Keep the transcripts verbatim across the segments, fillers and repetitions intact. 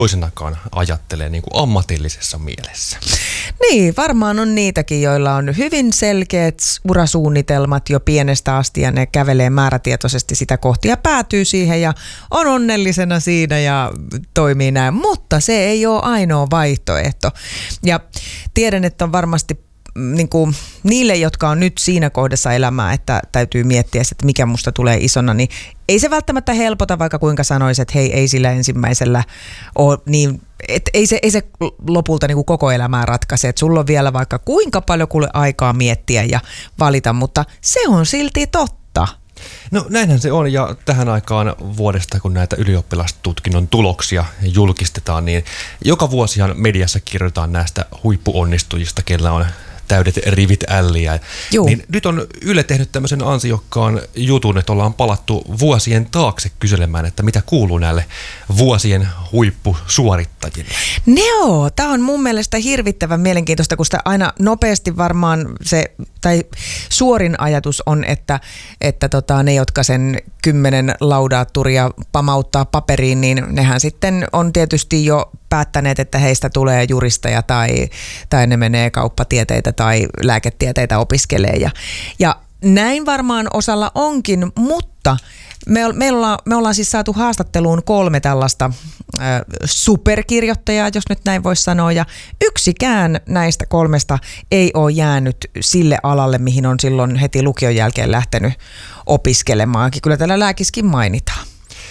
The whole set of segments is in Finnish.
toisenakaan ajattelee niin kuin ammatillisessa mielessä. Niin, varmaan on niitäkin, joilla on hyvin selkeät urasuunnitelmat jo pienestä asti ja ne kävelee määrätietoisesti sitä kohti ja päätyy siihen ja on onnellisena siinä ja toimii näin, mutta se ei ole ainoa vaihtoehto. Ja tiedän, että on varmasti niin kuin niille, jotka on nyt siinä kohdassa elämää, että täytyy miettiä, että mikä musta tulee isona, niin ei se välttämättä helpota, vaikka kuinka sanoisi, että hei, ei sillä ensimmäisellä ole niin, että ei se, ei se lopulta niin kuin koko elämää ratkaise, että sulla on vielä vaikka kuinka paljon kuule aikaa miettiä ja valita, mutta se on silti totta. No näinhän se on, ja tähän aikaan vuodesta, kun näitä ylioppilastutkinnon tuloksia julkistetaan, niin joka vuosihan mediassa kirjoitetaan näistä huippuonnistujista, kellä on täydet rivit älliä. Niin nyt on Yle tehnyt tämmöisen ansiokkaan jutun, että ollaan palattu vuosien taakse kyselemään, että mitä kuuluu näille vuosien huippusuorittajille. Joo, tämä on mun mielestä hirvittävän mielenkiintoista, kun sitä aina nopeasti varmaan se, tai suorin ajatus on, että, että tota, ne, jotka sen kymmenen laudaatturia pamauttaa paperiin, niin nehän sitten on tietysti jo päättäneet, että heistä tulee juristeja tai, tai ne menee kauppatieteitä tai lääketieteitä opiskelee. Ja, ja näin varmaan osalla onkin, mutta me, me, ollaan, me ollaan siis saatu haastatteluun kolme tällaista äh, superkirjoittajaa, jos nyt näin voisi sanoa, ja yksikään näistä kolmesta ei ole jäänyt sille alalle, mihin on silloin heti lukion jälkeen lähtenyt opiskelemaan. Kyllä täällä lääkiskin mainitaan.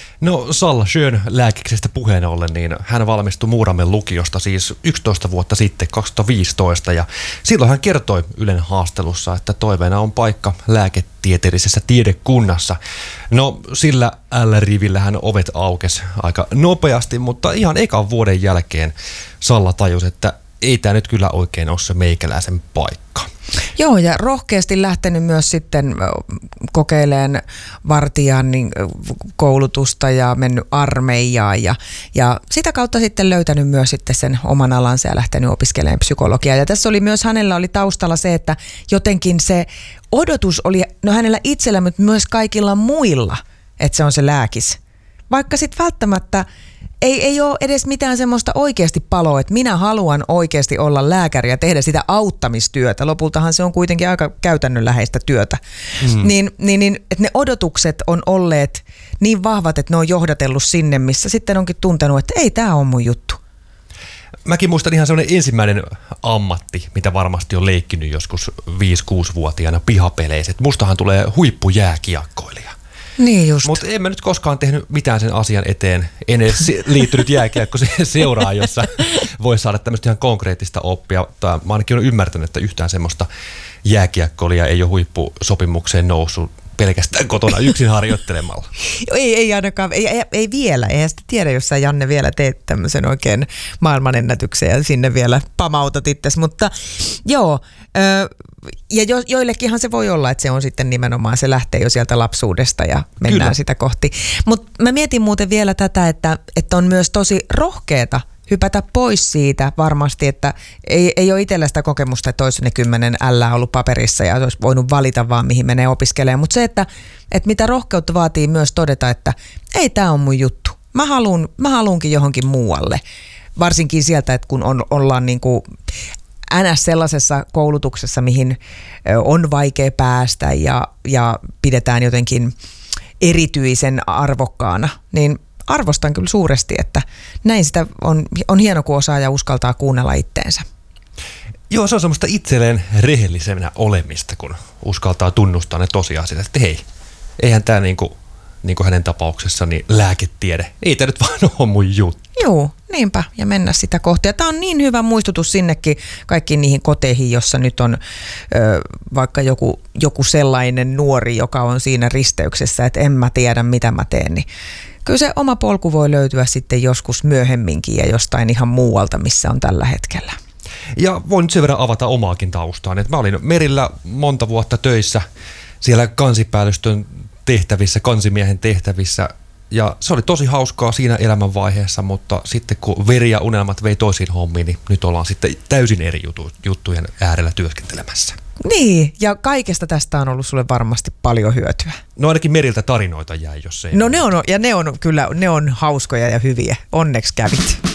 No Salla Schön lääkiksestä puheen ollen, niin hän valmistui Muuramen lukiosta siis yksitoista vuotta sitten, kaksituhattaviisitoista, ja silloin hän kertoi Ylen haastelussa, että toiveena on paikka lääketieteellisessä tiedekunnassa. No sillä L-rivillä hän ovet aukesi aika nopeasti, mutta ihan ekan vuoden jälkeen Salla tajusi, että ei tämä nyt kyllä oikein ole se meikäläisen paikka. Joo, ja rohkeasti lähtenyt myös sitten kokeilemaan vartijan koulutusta ja mennyt armeijaan ja, ja sitä kautta sitten löytänyt myös sitten sen oman alansa ja lähtenyt opiskelemaan psykologiaa. Ja tässä oli myös, hänellä oli taustalla se, että jotenkin se odotus oli, no hänellä itsellä, mutta myös kaikilla muilla, että se on se lääkis. Vaikka sitten välttämättä Ei, ei ole edes mitään semmoista oikeasti paloa, että minä haluan oikeasti olla lääkäri ja tehdä sitä auttamistyötä. Lopultahan se on kuitenkin aika käytännönläheistä työtä. Mm. Niin, niin, niin, että ne odotukset on olleet niin vahvat, että ne on johdatellut sinne, missä sitten onkin tuntenut, että ei tämä ole mun juttu. Mäkin muistan ihan semmoinen ensimmäinen ammatti, mitä varmasti on leikkinyt joskus viisi-kuusi-vuotiaana pihapeleissä. Mustahan tulee huippujääkiekkoilija. Niin just. Mutta en mä nyt koskaan tehnyt mitään sen asian eteen. En edes liittynyt jääkiekko-seuraan, jossa voi saada tämmöistä ihan konkreettista oppia. Tai mä ainakin olen ymmärtänyt, että yhtään semmoista jääkiekkoilijaa ei ole huippusopimukseen noussut pelkästään kotona yksin harjoittelemalla. ei, ei ainakaan, ei, ei, ei vielä. Eihän sitä tiedä, jos sä Janne vielä teet tämmöisen oikein maailmanennätyksen ja sinne vielä pamautat itses. Mutta joo, ö, ja jo, joillekinhan se voi olla, että se on sitten nimenomaan, se lähtee jo sieltä lapsuudesta ja mennään Kyllä. sitä kohti. Mutta mä mietin muuten vielä tätä, että, että on myös tosi rohkeata hypätä pois siitä varmasti, että ei, ei ole itsellä sitä kokemusta, että olisi ne kymmenen ällää ollut paperissa ja olisi voinut valita vaan, mihin menee opiskelemaan. Mutta se, että, että mitä rohkeutta vaatii myös todeta, että ei tämä on mun juttu. Mä haluun, mä haluunkin johonkin muualle. Varsinkin sieltä, että kun on, ollaan niin kuin ns. Sellaisessa koulutuksessa, mihin on vaikea päästä ja, ja pidetään jotenkin erityisen arvokkaana, niin arvostan kyllä suuresti, että näin sitä on, on hieno, kun osaa ja uskaltaa kuunnella itteensä. Joo, se on semmoista itselleen rehellisenä olemista, kun uskaltaa tunnustaa ne tosiasiat, että hei, eihän tämä niin kuin, niin kuin hänen tapauksessaan niin lääketiede, ei tämä nyt vaan ole mun juttu. Joo, niinpä, ja mennä sitä kohti. Ja tämä on niin hyvä muistutus sinnekin kaikkiin niihin koteihin, jossa nyt on ö, vaikka joku, joku sellainen nuori, joka on siinä risteyksessä, että en mä tiedä, mitä mä teen, niin kyllä se oma polku voi löytyä sitten joskus myöhemminkin ja jostain ihan muualta, missä on tällä hetkellä. Ja voin nyt sen verran avata omaakin taustaan, että mä olin Merillä monta vuotta töissä siellä kansipäällystön tehtävissä, kansimiehen tehtävissä, ja se oli tosi hauskaa siinä elämänvaiheessa, mutta sitten kun veri ja unelmat vei toisiin hommiin, niin nyt ollaan sitten täysin eri jutu, juttujen äärellä työskentelemässä. Niin, ja kaikesta tästä on ollut sulle varmasti paljon hyötyä. No ainakin Meriltä tarinoita jäi, jos ei. No ne on, ja ne on kyllä, ne on hauskoja ja hyviä. Onneksi kävit.